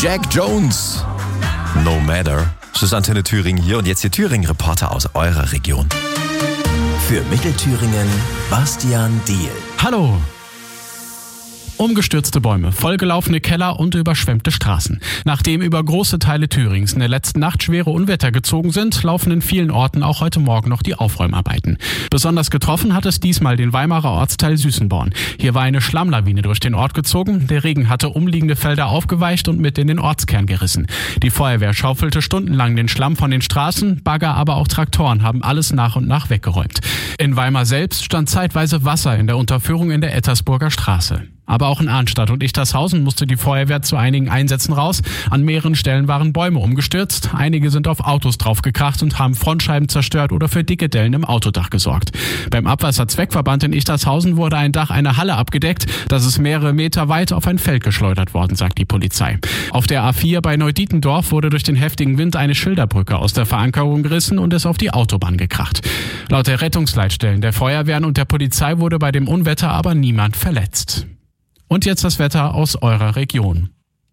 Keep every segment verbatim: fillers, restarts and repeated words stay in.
Jack Jones, No Matter. Das ist Antenne Thüringen hier und jetzt hier Thüringen-Reporter aus eurer Region. Für Mittelthüringen, Bastian Diehl. Hallo! Umgestürzte Bäume, vollgelaufene Keller und überschwemmte Straßen. Nachdem über große Teile Thürings in der letzten Nacht schwere Unwetter gezogen sind, laufen in vielen Orten auch heute Morgen noch die Aufräumarbeiten. Besonders getroffen hat es diesmal den Weimarer Ortsteil Süßenborn. Hier war eine Schlammlawine durch den Ort gezogen. Der Regen hatte umliegende Felder aufgeweicht und mit in den Ortskern gerissen. Die Feuerwehr schaufelte stundenlang den Schlamm von den Straßen. Bagger, aber auch Traktoren haben alles nach und nach weggeräumt. In Weimar selbst stand zeitweise Wasser in der Unterführung in der Ettersburger Straße. Aber auch in Arnstadt und Ichtershausen musste die Feuerwehr zu einigen Einsätzen raus. An mehreren Stellen waren Bäume umgestürzt. Einige sind auf Autos draufgekracht und haben Frontscheiben zerstört oder für dicke Dellen im Autodach gesorgt. Beim Abwasserzweckverband in Ichtershausen wurde ein Dach einer Halle abgedeckt. Das ist mehrere Meter weit auf ein Feld geschleudert worden, sagt die Polizei. Auf der A vier bei Neudietendorf wurde durch den heftigen Wind eine Schilderbrücke aus der Verankerung gerissen und ist auf die Autobahn gekracht. Laut der Rettungsleitstellen der Feuerwehren und der Polizei wurde bei dem Unwetter aber niemand verletzt. Und jetzt das Wetter aus eurer Region.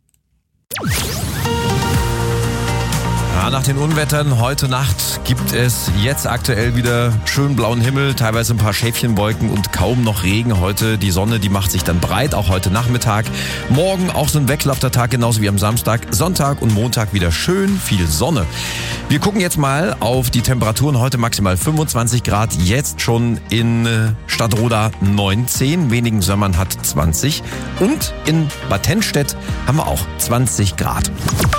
Ja, nach den Unwettern heute Nacht gibt es jetzt aktuell wieder schön blauen Himmel, teilweise ein paar Schäfchenwolken und kaum noch Regen. Heute die Sonne, die macht sich dann breit, auch heute Nachmittag. Morgen auch so ein wechselhafter Tag, genauso wie am Samstag. Sonntag und Montag wieder schön viel Sonne. Wir gucken jetzt mal auf die Temperaturen. Heute maximal fünfundzwanzig Grad, jetzt schon in Stadtroda neunzehn, wenigen Sömmern hat zwanzig und in Bad Tennstedt haben wir auch zwanzig Grad.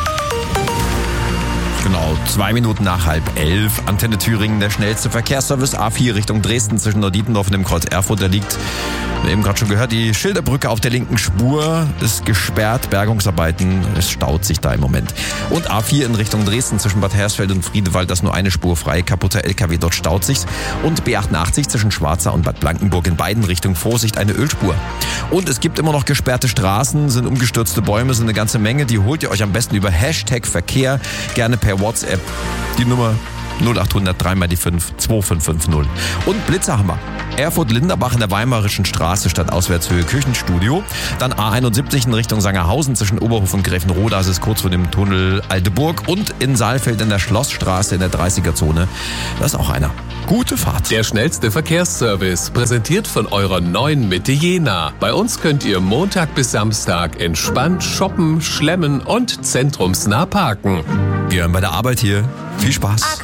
Genau, zwei Minuten nach halb elf. Antenne Thüringen, der schnellste Verkehrsservice A vier Richtung Dresden zwischen Neudietendorf und dem Kreuz Erfurt. Da liegt, wir haben eben gerade schon gehört, die Schilderbrücke auf der linken Spur ist gesperrt. Bergungsarbeiten, es staut sich da im Moment. Und A vier in Richtung Dresden zwischen Bad Hersfeld und Friedewald, das ist nur eine Spur frei. Kaputter L K W, dort staut sich's. Und B achtundachtzig zwischen Schwarzach und Bad Blankenburg in beiden Richtungen. Vorsicht, eine Ölspur. Und es gibt immer noch gesperrte Straßen, sind umgestürzte Bäume, sind eine ganze Menge. Die holt ihr euch am besten über Hashtag Verkehr, gerne per WhatsApp, die Nummer null acht null null drei mal die fünf zwei fünf fünf null. Und Blitzer haben wir. Erfurt-Linderbach in der Weimarischen Straße statt Auswärtshöhe Küchenstudio. Dann A einundsiebzig in Richtung Sangerhausen zwischen Oberhof und Gräfenroda, das ist kurz vor dem Tunnel Alteburg. Und in Saalfeld in der Schlossstraße in der dreißiger-Zone, da ist auch einer. Gute Fahrt. Der schnellste Verkehrsservice, präsentiert von eurer neuen Mitte Jena. Bei uns könnt ihr Montag bis Samstag entspannt shoppen, schlemmen und zentrumsnah parken. Wir hören bei der Arbeit hier. Viel Spaß.